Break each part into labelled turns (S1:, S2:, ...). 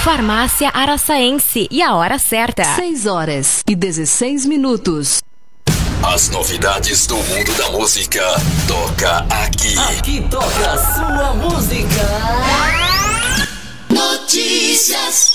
S1: Farmácia Araçaense e a hora certa.
S2: 6h16.
S3: As novidades do mundo da música toca aqui.
S4: Aqui toca a sua música.
S3: Notícias.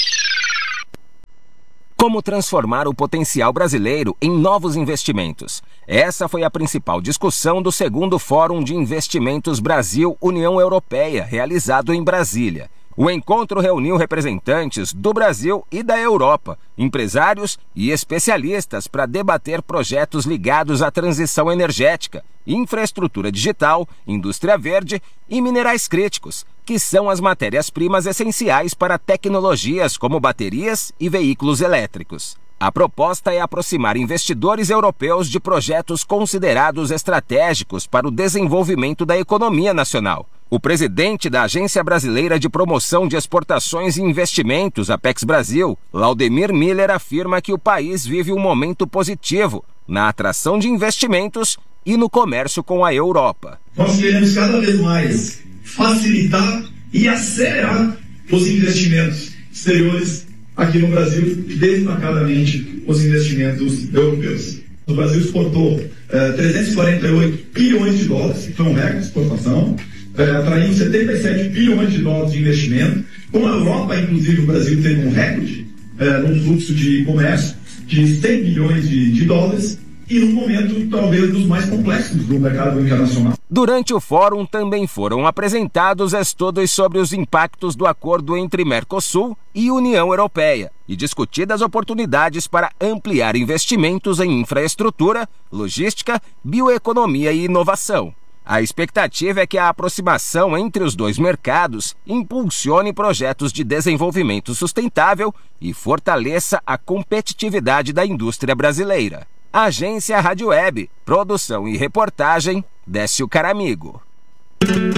S5: Como transformar o potencial brasileiro em novos investimentos? Essa foi a principal discussão do segundo Fórum de Investimentos Brasil-União Europeia, realizado em Brasília. O encontro reuniu representantes do Brasil e da Europa, empresários e especialistas para debater projetos ligados à transição energética, infraestrutura digital, indústria verde e minerais críticos, que são as matérias-primas essenciais para tecnologias como baterias e veículos elétricos. A proposta é aproximar investidores europeus de projetos considerados estratégicos para o desenvolvimento da economia nacional. O presidente da Agência Brasileira de Promoção de Exportações e Investimentos, Apex Brasil, Laudemir Miller, afirma que o país vive um momento positivo na atração de investimentos e no comércio com a Europa.
S6: Nós queremos cada vez mais facilitar e acelerar os investimentos exteriores aqui no Brasil, destacadamente os investimentos europeus. O Brasil exportou 348 bilhões de dólares, que foi um recorde de exportação, atraindo 77 bilhões de dólares de investimento. Com a Europa, inclusive, o Brasil teve um recorde num fluxo de comércio de 100 bilhões de dólares e num momento talvez dos mais complexos do mercado internacional.
S5: Durante o fórum também foram apresentados estudos sobre os impactos do acordo entre Mercosul e União Europeia e discutidas oportunidades para ampliar investimentos em infraestrutura, logística, bioeconomia e inovação. A expectativa é que a aproximação entre os dois mercados impulsione projetos de desenvolvimento sustentável e fortaleça a competitividade da indústria brasileira. Agência Rádio Web, produção e reportagem, Décio Caramigo.